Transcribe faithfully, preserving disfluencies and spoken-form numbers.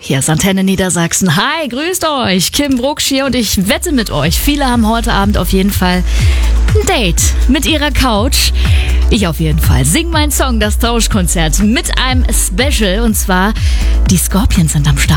Hier ist Antenne Niedersachsen. Hi, grüßt euch. Kim Brucksch hier und ich wette mit euch. Viele haben heute Abend auf jeden Fall ein Date mit ihrer Couch. Ich auf jeden Fall. Sing mein Song, das Tauschkonzert mit einem Special. Und zwar, die Scorpions sind am Start.